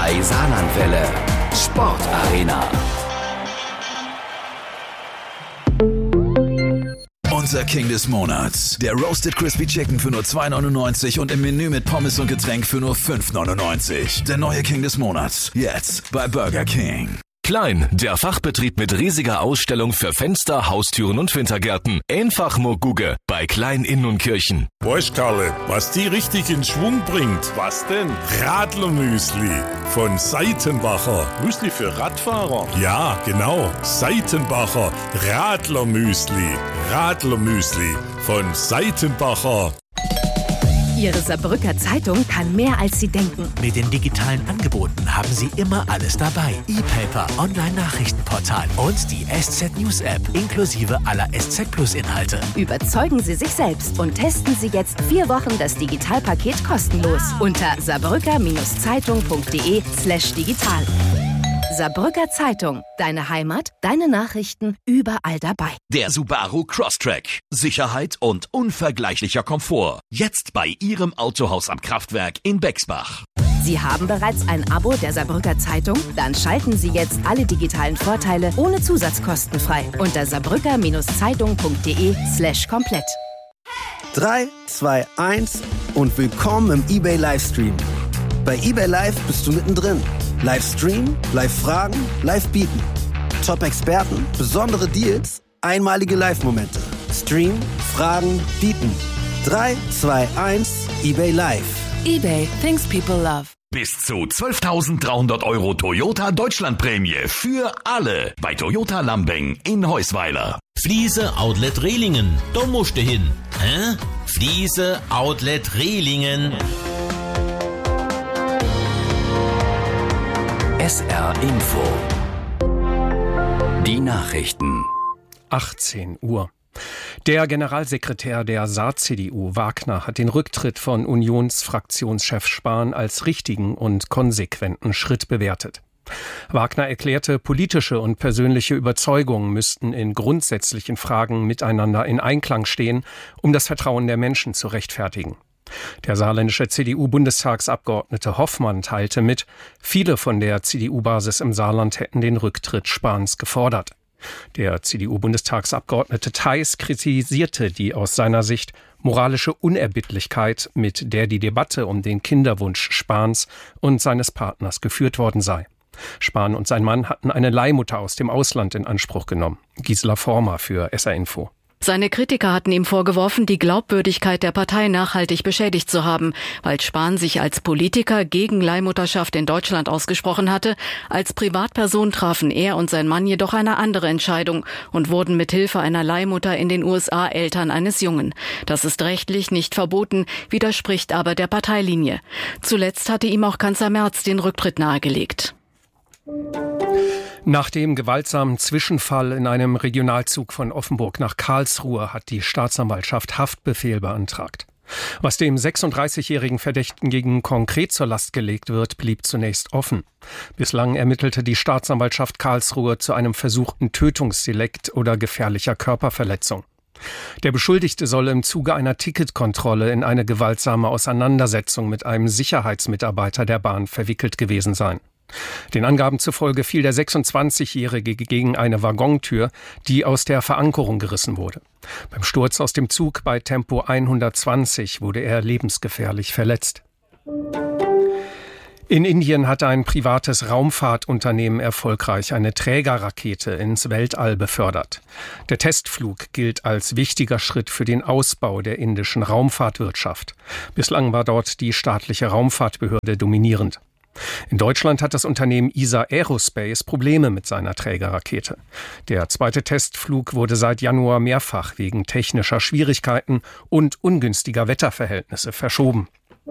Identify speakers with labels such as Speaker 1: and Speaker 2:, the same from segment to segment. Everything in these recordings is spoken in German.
Speaker 1: bei Saarlandwelle. Sportarena. Unser King des Monats. Der Roasted Crispy Chicken für nur 2,99 und im Menü mit Pommes und Getränk für nur 5,99. Der neue King des Monats. Jetzt bei Burger King.
Speaker 2: Klein, der Fachbetrieb mit riesiger Ausstellung für Fenster, Haustüren und Wintergärten. Einfach mal gucken bei Klein in und Kirchen.
Speaker 3: Weißt Karle, was die richtig in Schwung bringt? Was denn? Radlermüsli von Seitenbacher.
Speaker 4: Müsli für Radfahrer?
Speaker 3: Ja, genau. Seitenbacher Radlermüsli. Radlermüsli von Seitenbacher.
Speaker 5: Ihre Saarbrücker Zeitung kann mehr, als Sie denken.
Speaker 6: Mit den digitalen Angeboten haben Sie immer alles dabei. E-Paper, Online-Nachrichtenportal und die SZ News App inklusive aller SZ Plus Inhalte.
Speaker 5: Überzeugen Sie sich selbst und testen Sie jetzt 4 Wochen das Digitalpaket kostenlos unter saarbrücker-zeitung.de/digital. Saarbrücker Zeitung. Deine Heimat, deine Nachrichten, überall dabei.
Speaker 1: Der Subaru Crosstrek. Sicherheit und unvergleichlicher Komfort. Jetzt bei Ihrem Autohaus am Kraftwerk in Bexbach.
Speaker 5: Sie haben bereits ein Abo der Saarbrücker Zeitung? Dann schalten Sie jetzt alle digitalen Vorteile ohne Zusatzkosten frei unter saarbrücker-zeitung.de/komplett.
Speaker 7: 3, 2, 1 und willkommen im eBay Livestream. Bei eBay Live bist du mittendrin. Livestream, Live-Fragen, Live-Bieten. Top-Experten, besondere Deals, einmalige Live-Momente. Stream, Fragen, Bieten. 3, 2, 1, eBay Live.
Speaker 5: eBay, things people love.
Speaker 1: Bis zu 12.300 € Toyota Deutschlandprämie für alle bei Toyota Lambeng in Heusweiler.
Speaker 8: Fliese Outlet Rehlingen, da musst du hin. Hä? Fliese Outlet Rehlingen.
Speaker 1: SR Info. Die Nachrichten.
Speaker 9: 18 Uhr. Der Generalsekretär der Saar-CDU, Wagner, hat den Rücktritt von Unionsfraktionschef Spahn als richtigen und konsequenten Schritt bewertet. Wagner erklärte, politische und persönliche Überzeugungen müssten in grundsätzlichen Fragen miteinander in Einklang stehen, um das Vertrauen der Menschen zu rechtfertigen. Der saarländische CDU-Bundestagsabgeordnete Hoffmann teilte mit, viele von der CDU-Basis im Saarland hätten den Rücktritt Spahns gefordert. Der CDU-Bundestagsabgeordnete Theis kritisierte die aus seiner Sicht moralische Unerbittlichkeit, mit der die Debatte um den Kinderwunsch Spahns und seines Partners geführt worden sei. Spahn und sein Mann hatten eine Leihmutter aus dem Ausland in Anspruch genommen. Gisela Former für SR Info.
Speaker 10: Seine Kritiker hatten ihm vorgeworfen, die Glaubwürdigkeit der Partei nachhaltig beschädigt zu haben, weil Spahn sich als Politiker gegen Leihmutterschaft in Deutschland ausgesprochen hatte. Als Privatperson trafen er und sein Mann jedoch eine andere Entscheidung und wurden mit Hilfe einer Leihmutter in den USA Eltern eines Jungen. Das ist rechtlich nicht verboten, widerspricht aber der Parteilinie. Zuletzt hatte ihm auch Kanzler Merz den Rücktritt nahegelegt.
Speaker 9: Nach dem gewaltsamen Zwischenfall in einem Regionalzug von Offenburg nach Karlsruhe hat die Staatsanwaltschaft Haftbefehl beantragt. Was dem 36-jährigen Verdächtigen konkret zur Last gelegt wird, blieb zunächst offen. Bislang ermittelte die Staatsanwaltschaft Karlsruhe zu einem versuchten Tötungsdelikt oder gefährlicher Körperverletzung. Der Beschuldigte soll im Zuge einer Ticketkontrolle in eine gewaltsame Auseinandersetzung mit einem Sicherheitsmitarbeiter der Bahn verwickelt gewesen sein. Den Angaben zufolge fiel der 26-Jährige gegen eine Waggontür, die aus der Verankerung gerissen wurde. Beim Sturz aus dem Zug bei Tempo 120 wurde er lebensgefährlich verletzt. In Indien hat ein privates Raumfahrtunternehmen erfolgreich eine Trägerrakete ins Weltall befördert. Der Testflug gilt als wichtiger Schritt für den Ausbau der indischen Raumfahrtwirtschaft. Bislang war dort die staatliche Raumfahrtbehörde dominierend. In Deutschland hat das Unternehmen ESA Aerospace Probleme mit seiner Trägerrakete. Der zweite Testflug wurde seit Januar mehrfach wegen technischer Schwierigkeiten und ungünstiger Wetterverhältnisse verschoben.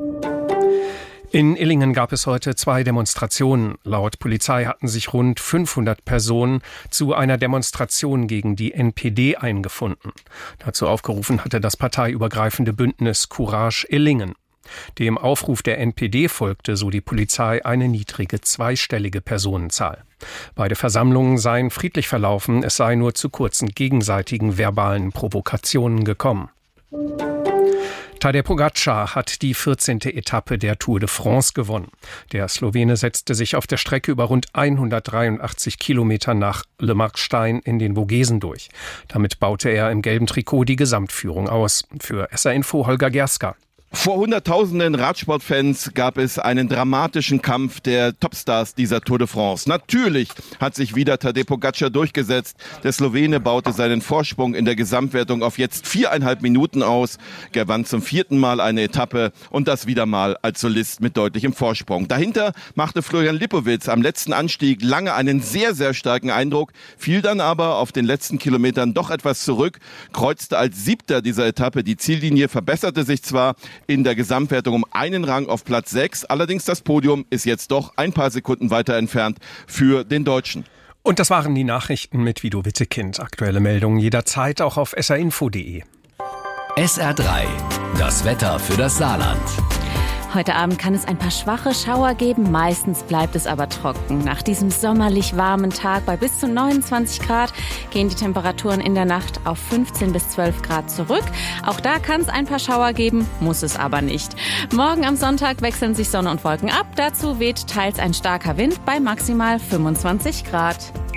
Speaker 9: In Illingen gab es heute 2 Demonstrationen. Laut Polizei hatten sich rund 500 Personen zu einer Demonstration gegen die NPD eingefunden. Dazu aufgerufen hatte das parteiübergreifende Bündnis Courage Illingen. Dem Aufruf der NPD folgte, so die Polizei, eine niedrige zweistellige Personenzahl. Beide Versammlungen seien friedlich verlaufen, es sei nur zu kurzen gegenseitigen verbalen Provokationen gekommen. Tadej Pogačar hat die 14. Etappe der Tour de France gewonnen. Der Slowene setzte sich auf der Strecke über rund 183 Kilometer nach Le Markstein in den Vogesen durch. Damit baute er im gelben Trikot die Gesamtführung aus. Für SR Info Holger Gerska.
Speaker 4: Vor Hunderttausenden Radsportfans gab es einen dramatischen Kampf der Topstars dieser Tour de France. Natürlich hat sich wieder Tadej Pogačar durchgesetzt. Der Slowene baute seinen Vorsprung in der Gesamtwertung auf jetzt 4,5 Minuten aus, gewann zum 4. Mal eine Etappe und das wieder mal als Solist mit deutlichem Vorsprung. Dahinter machte Florian Lipowitz am letzten Anstieg lange einen sehr, sehr starken Eindruck, fiel dann aber auf den letzten Kilometern doch etwas zurück, kreuzte als 7. dieser Etappe die Ziellinie, verbesserte sich zwar in der Gesamtwertung um einen Rang auf Platz 6. Allerdings das Podium ist jetzt doch ein paar Sekunden weiter entfernt für den Deutschen.
Speaker 9: Und das waren die Nachrichten mit Vido Wittekind. Aktuelle Meldungen jederzeit auch auf srinfo.de.
Speaker 2: SR3, das Wetter für das Saarland.
Speaker 11: Heute Abend kann es ein paar schwache Schauer geben, meistens bleibt es aber trocken. Nach diesem sommerlich warmen Tag bei bis zu 29 Grad gehen die Temperaturen in der Nacht auf 15 bis 12 Grad zurück. Auch da kann es ein paar Schauer geben, muss es aber nicht. Morgen am Sonntag wechseln sich Sonne und Wolken ab. Dazu weht teils ein starker Wind bei maximal 25 Grad.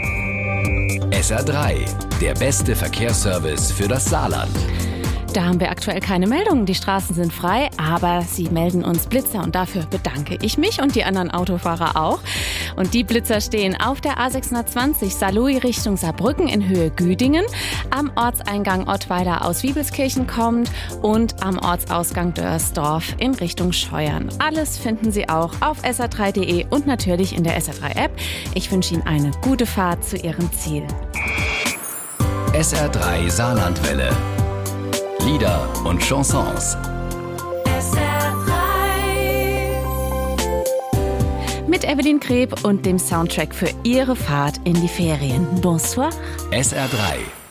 Speaker 2: SR3, der beste Verkehrsservice für das Saarland.
Speaker 11: Da haben wir aktuell keine Meldungen. Die Straßen sind frei, aber sie melden uns Blitzer und dafür bedanke ich mich und die anderen Autofahrer auch. Und die Blitzer stehen auf der A620 Saarlouis Richtung Saarbrücken in Höhe Güdingen, am Ortseingang Ottweiler aus Wiebelskirchen kommend und am Ortsausgang Dörsdorf in Richtung Scheuern. Alles finden Sie auch auf sr3.de und natürlich in der SR3-App. Ich wünsche Ihnen eine gute Fahrt zu Ihrem Ziel.
Speaker 2: SR3 Saarlandwelle. Lieder und Chansons.
Speaker 11: Mit Evelyn Kreb und dem Soundtrack für Ihre Fahrt in die Ferien. Bonsoir.
Speaker 2: SR3.